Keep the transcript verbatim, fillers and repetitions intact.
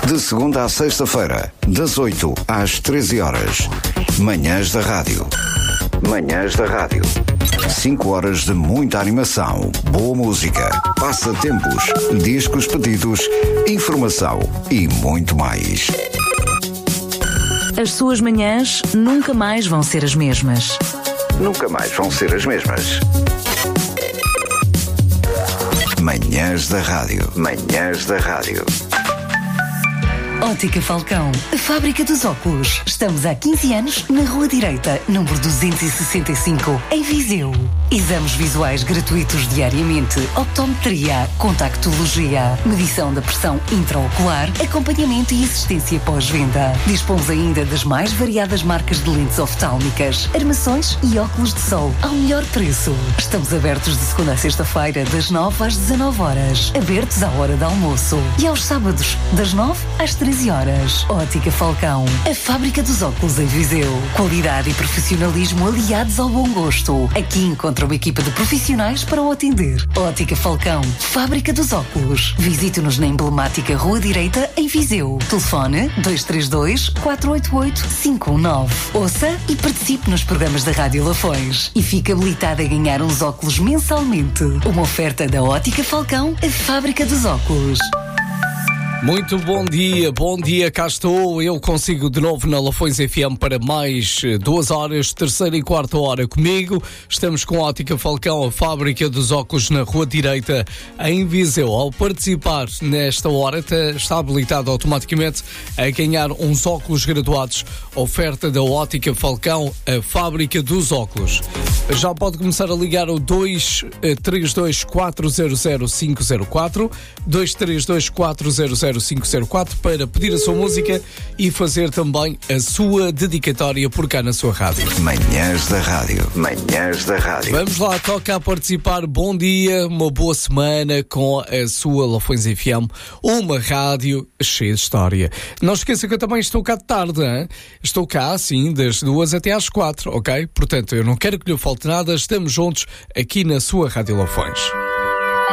De segunda à sexta-feira, das oito às treze horas. Manhãs da Rádio. Manhãs da Rádio. cinco horas de muita animação, boa música, passatempos, discos pedidos, informação e muito mais. As suas manhãs nunca mais vão ser as mesmas. Nunca mais vão ser as mesmas. Manhãs da Rádio. Manhãs da Rádio. Ótica Falcão, a fábrica dos óculos. Estamos há quinze anos na Rua Direita, número duzentos e sessenta e cinco, em Viseu. Exames visuais gratuitos diariamente, optometria, contactologia, medição da pressão intraocular, acompanhamento e assistência pós-venda. Dispomos ainda das mais variadas marcas de lentes oftálmicas, armações e óculos de sol ao melhor preço. Estamos abertos de segunda a sexta-feira, das nove às dezanove horas. Abertos à hora de almoço. E aos sábados, das nove às treze horas. Ótica Falcão, a fábrica dos óculos em Viseu. Qualidade e profissionalismo aliados ao bom gosto. Aqui encontra uma equipa de profissionais para o atender. Ótica Falcão, fábrica dos óculos. Visite-nos na emblemática Rua Direita, em Viseu. Telefone dois três dois, quatro oito oito, cinco um nove. Ouça e participe nos programas da Rádio Lafões. E fique habilitado a ganhar uns óculos mensalmente. Uma oferta da Ótica Falcão, a fábrica dos óculos. Muito bom dia, bom dia, cá estou, eu consigo de novo na Lafões F M para mais duas horas, terceira e quarta hora comigo. Estamos com a Ótica Falcão, a fábrica dos óculos na Rua Direita, em Viseu. Ao participar nesta hora, está habilitado automaticamente a ganhar uns óculos graduados, oferta da Ótica Falcão, a fábrica dos óculos. Já pode começar a ligar o dois três dois quatro zero zero cinco zero quatro, dois três dois quatro zero zero cinco zero quatro para pedir a sua música e fazer também a sua dedicatória por cá na sua rádio. Manhãs da Rádio. Manhãs da Rádio. Vamos lá, toca a participar. Bom dia, uma boa semana com a sua Lafões F M, uma rádio cheia de história. Não esqueça que eu também estou cá de tarde, hein? Estou cá, sim, das duas até às quatro, ok? Portanto, eu não quero que lhe falte nada, estamos juntos aqui na sua Rádio Lafões.